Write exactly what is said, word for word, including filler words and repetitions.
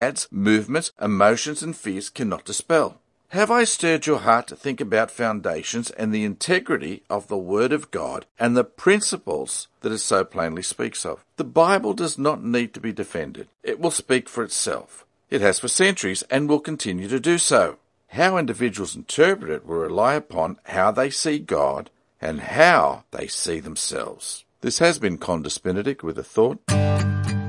fads, movements, emotions and fears cannot dispel. Have I stirred your heart to think about foundations and the integrity of the Word of God and the principles that it so plainly speaks of? The Bible does not need to be defended. It will speak for itself. It has for centuries and will continue to do so. How individuals interpret it will rely upon how they see God and how they see themselves. This has been Condus Benedict with a thought.